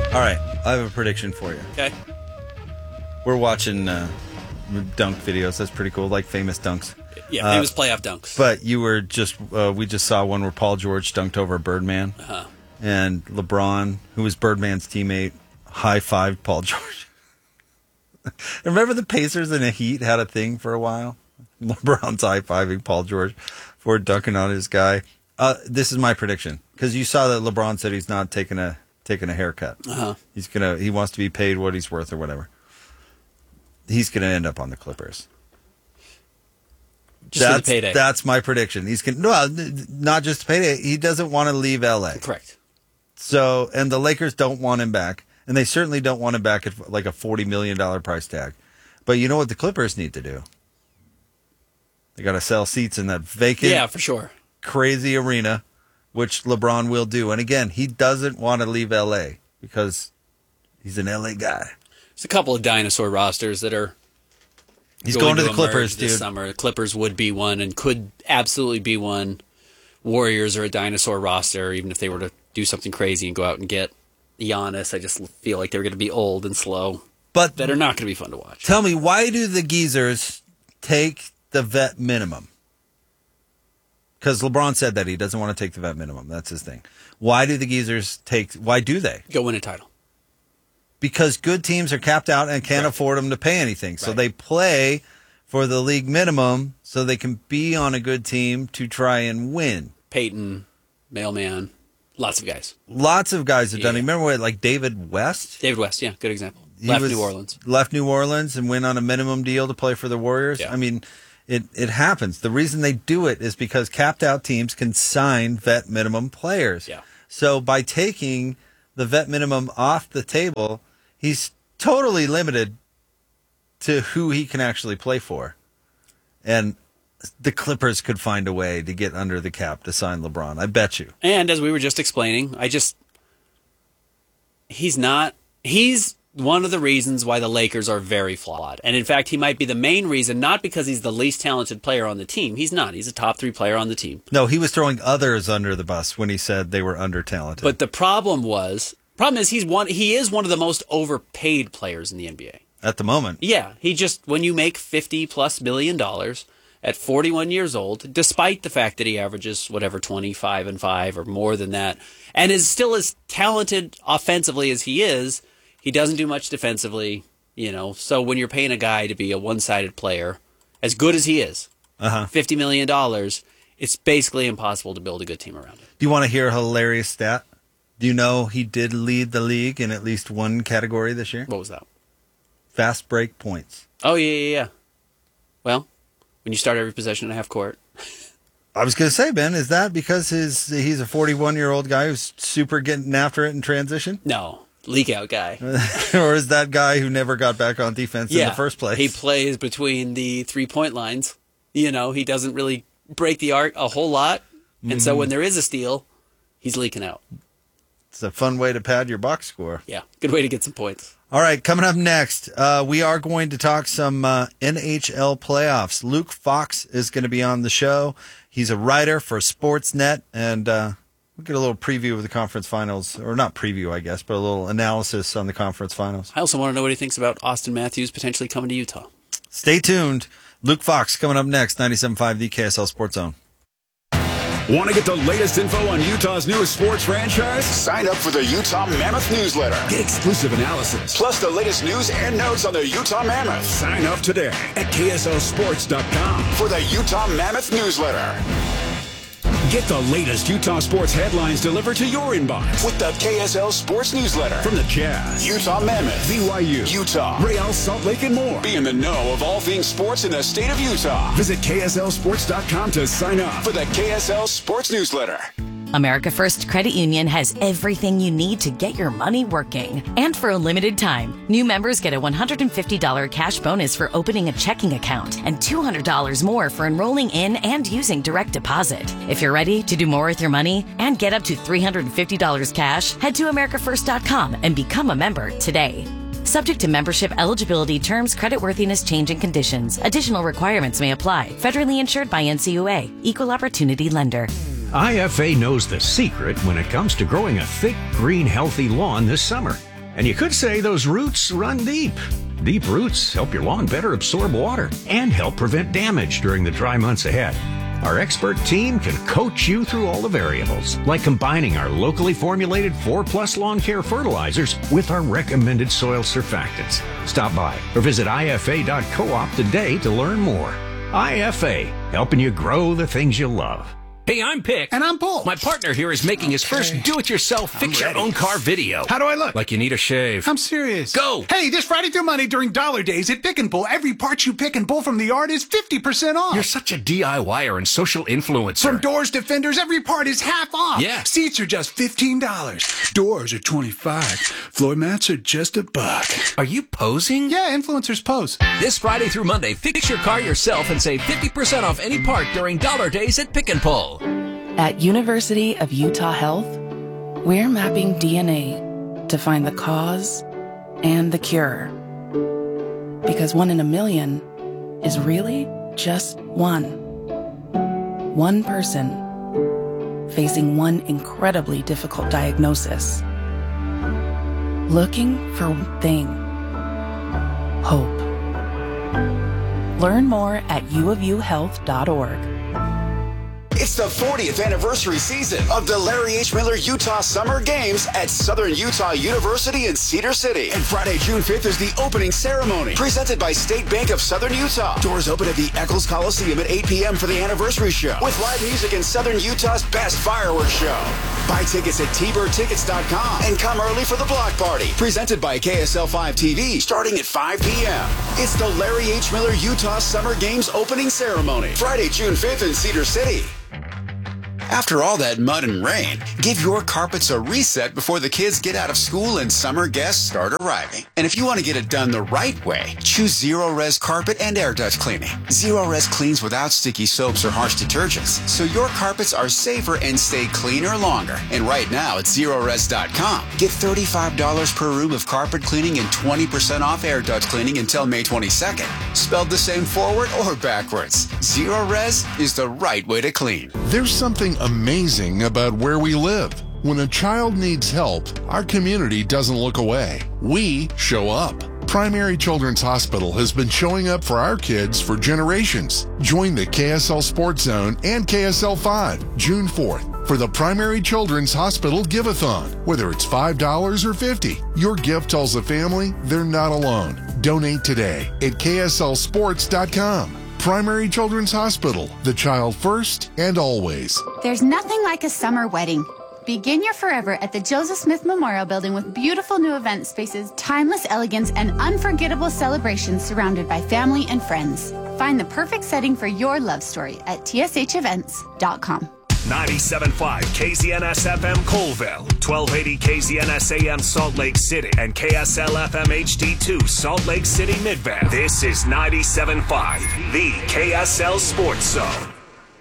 All right, I have a prediction for you. Okay. We're watching dunk videos. That's pretty cool, like famous dunks. Yeah, famous playoff dunks. But you were we just saw one where Paul George dunked over Birdman. Uh-huh. And LeBron, who was Birdman's teammate, high-fived Paul George. Remember the Pacers and the Heat had a thing for a while? LeBron's high-fiving Paul George for dunking on his guy. This is my prediction, because you saw that LeBron said he's not taking a haircut. Uh-huh. He wants to be paid what he's worth or whatever. He's gonna end up on the Clippers. Just for the payday. That's my prediction. Not just payday. He doesn't want to leave LA. Correct. So, and the Lakers don't want him back, and they certainly don't want him back at like a $40 million price tag. But you know what the Clippers need to do? They got to sell seats in that vacant, for sure, crazy arena, which LeBron will do. And again, he doesn't want to leave LA because he's an LA guy. There's a couple of dinosaur rosters that are. He's going to the Clippers, dude. This summer. The Clippers would be one and could absolutely be one. Warriors are a dinosaur roster, even if they were to do something crazy and go out and get Giannis. I just feel like they're going to be old and slow. But that are not going to be fun to watch. Tell me, why do the geezers take the vet minimum? Because LeBron said that he doesn't want to take the vet minimum. That's his thing. Why do the geezers why do they? Go win a title. Because good teams are capped out and can't afford them to pay anything. So they play for the league minimum so they can be on a good team to try and win. Peyton, Mailman, lots of guys. Lots of guys have done it. Remember what, like David West? David West, yeah, good example. Left New Orleans and went on a minimum deal to play for the Warriors. Yeah. I mean, it happens. The reason they do it is because capped out teams can sign vet minimum players. Yeah. So by taking the vet minimum off the table, he's totally limited to who he can actually play for. And the Clippers could find a way to get under the cap to sign LeBron. I bet you. And as we were just explaining, he's one of the reasons why the Lakers are very flawed. And in fact, he might be the main reason, not because he's the least talented player on the team. He's not. He's a top 3 player on the team. No, he was throwing others under the bus when he said they were under-talented. But the problem is he is one of the most overpaid players in the NBA. At the moment. Yeah. When you make $50+ million at 41 years old, despite the fact that he averages 25 and 5 or more than that, and is still as talented offensively as he is, he doesn't do much defensively, So when you're paying a guy to be a one-sided player, as good as he is, $50 million, it's basically impossible to build a good team around him. Do you want to hear a hilarious stat? Do you know he did lead the league in at least one category this year? What was that? Fast break points. Oh, yeah. Well, when you start every possession in a half court. I was going to say, Ben, is that because he's a 41-year-old guy who's super getting after it in transition? No. Leak out guy. Or is that guy who never got back on defense in the first place? He plays between the 3-point lines. He doesn't really break the arc a whole lot. And so when there is a steal, he's leaking out. It's a fun way to pad your box score. Yeah, good way to get some points. All right, coming up next, we are going to talk some NHL playoffs. Luke Fox is going to be on the show. He's a writer for Sportsnet, and we'll get a little preview of the conference finals, or not preview, I guess, but a little analysis on the conference finals. I also want to know what he thinks about Austin Matthews potentially coming to Utah. Stay tuned. Luke Fox coming up next, 97.5 the KSL Sports Zone. Want to get the latest info on Utah's newest sports franchise? Sign up for the Utah Mammoth newsletter. Get exclusive analysis, plus the latest news and notes on the Utah Mammoth. Sign up today at KSLSports.com for the Utah Mammoth newsletter. Get the latest Utah sports headlines delivered to your inbox with the KSL Sports Newsletter. From the Jazz, Utah Mammoth, BYU, Utah, Real Salt Lake, and more. Be in the know of all things sports in the state of Utah. Visit KSLSports.com to sign up for the KSL Sports Newsletter. America First Credit Union has everything you need to get your money working. And for a limited time, new members get a $150 cash bonus for opening a checking account and $200 more for enrolling in and using direct deposit. If you're ready to do more with your money and get up to $350 cash, head to americafirst.com and become a member today. Subject to membership eligibility, terms, creditworthiness, change, and conditions. Additional requirements may apply. Federally insured by NCUA. Equal Opportunity Lender. IFA knows the secret when it comes to growing a thick, green, healthy lawn this summer. And you could say those roots run deep. Deep roots help your lawn better absorb water and help prevent damage during the dry months ahead. Our expert team can coach you through all the variables, like combining our locally formulated 4+ lawn care fertilizers with our recommended soil surfactants. Stop by or visit ifa.coop today to learn more. IFA, helping you grow the things you love. Hey, I'm Pick. And I'm Paul. My partner here is making his first do-it-yourself fix-your-own-car video. How do I look? Like you need a shave. I'm serious. Go! Hey, this Friday through Monday during Dollar Days at Pick and Pull, every part you pick and pull from the yard is 50% off. You're such a DIYer and social influencer. From doors to fenders, every part is half off. Yeah. Seats are just $15. Doors are $25. Floor mats are just $1. Are you posing? Yeah, influencers pose. This Friday through Monday, fix your car yourself and save 50% off any part during Dollar Days at Pick and Pull. At University of Utah Health, we're mapping DNA to find the cause and the cure. Because 1 in a million is really just one. One person facing one incredibly difficult diagnosis. Looking for one thing: hope. Learn more at uofuhealth.org. It's the 40th anniversary season of the Larry H. Miller Utah Summer Games at Southern Utah University in Cedar City. And Friday, June 5th is the opening ceremony presented by State Bank of Southern Utah. Doors open at the Eccles Coliseum at 8 p.m. for the anniversary show with live music and Southern Utah's best fireworks show. Buy tickets at tbirdtickets.com and come early for the block party presented by KSL 5 TV starting at 5 p.m. It's the Larry H. Miller Utah Summer Games opening ceremony Friday, June 5th in Cedar City. After all that mud and rain, give your carpets a reset before the kids get out of school and summer guests start arriving. And if you want to get it done the right way, choose Zero-Res Carpet and Air Duct Cleaning. Zero-Res cleans without sticky soaps or harsh detergents, so your carpets are safer and stay cleaner longer. And right now at Zerores.com, get $35 per room of carpet cleaning and 20% off air duct cleaning until May 22nd. Spelled the same forward or backwards. Zero-Res is the right way to clean. There's something amazing about where we live. When a child needs help, our community doesn't look away. We show up. Primary Children's Hospital has been showing up for our kids for generations. Join the KSL Sports Zone and KSL 5 June 4th for the Primary Children's Hospital Give-a-thon. Whether it's $5 or $50, your gift tells the family they're not alone. Donate today at kslsports.com. Primary Children's Hospital, the child first and always. There's nothing like a summer wedding. Begin your forever at the Joseph Smith Memorial Building with beautiful new event spaces, timeless elegance, and unforgettable celebrations surrounded by family and friends. Find the perfect setting for your love story at tshevents.com. 97.5 KZNS FM Colville, 1280 KZNS AM Salt Lake City, and KSL FM HD2 Salt Lake City Midvale. This is 97.5, the KSL Sports Zone.